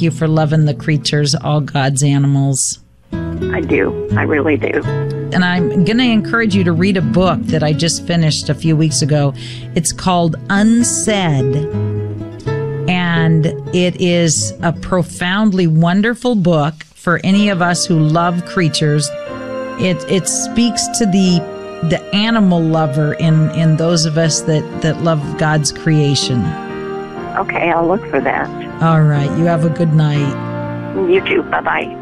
thank you for loving the creatures, all God's animals. I do. I really do. And I'm going to encourage you to read a book that I just finished a few weeks ago. It's called Unsaid. And it is a profoundly wonderful book for any of us who love creatures. It speaks to the animal lover in those of us that love God's creation. Okay, I'll look for that. All right. You have a good night. You too. Bye-bye.